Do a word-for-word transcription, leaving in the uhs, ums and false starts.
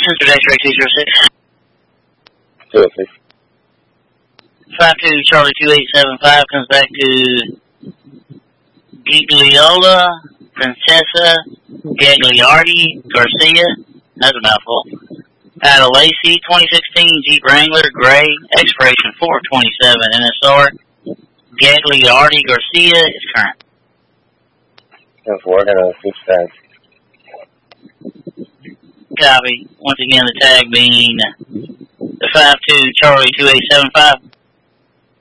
Sister X-ray two zero six. two oh six. five two Charlie two eight seven five comes back to Gigliola, Princessa, Gagliardi, Garcia. That's a mouthful. Out of Lacey, twenty sixteen Jeep Wrangler, gray, expiration four twenty-seven N S R. Gagliardi Garcia is current. ten four, we're gonna switch tags. Copy. Once again, the tag being the five two Charlie two eight seven five.